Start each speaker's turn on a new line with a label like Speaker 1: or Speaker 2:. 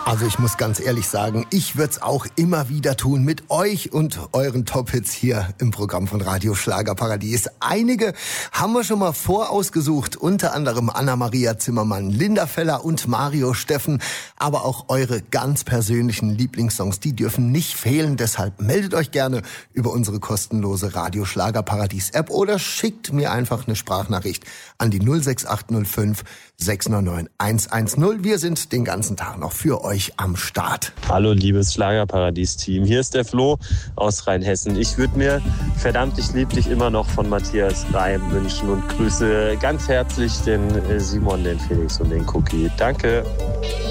Speaker 1: Also ich muss ganz ehrlich sagen, ich würde es auch immer wieder tun mit euch und euren Top-Hits hier im Programm von Radio Schlagerparadies. Einige haben wir schon mal vorausgesucht, unter anderem Anna-Maria Zimmermann, Linda Feller und Mario Steffen. Aber auch eure ganz persönlichen Lieblingssongs, die dürfen nicht fehlen. Deshalb meldet euch gerne über unsere kostenlose Radio Schlagerparadies-App oder schickt mir einfach eine Sprachnachricht an die 06805 699 110. Wir sind den ganzen Tag noch für euch am Start.
Speaker 2: Hallo liebes Schlagerparadies-Team, hier ist der Flo aus Rheinhessen. Ich würde mir verdammt, ich lieb dich immer noch von Matthias Reim wünschen und grüße ganz herzlich den Simon, den Felix und den Cookie. Danke.